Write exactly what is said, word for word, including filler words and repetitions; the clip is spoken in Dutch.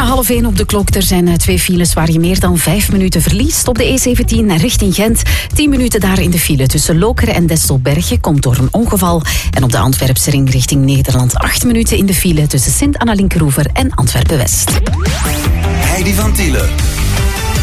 half één op de klok. Er zijn twee files waar je meer dan vijf minuten verliest. Op de E zeventien richting Gent. Tien minuten daar in de file tussen Lokeren en Destelbergen. Komt door een ongeval. En op de Antwerpse ring richting Nederland. Acht minuten in de file tussen Sint-Anna-Linkeroever en Antwerpen-West. Heidi van Tielen.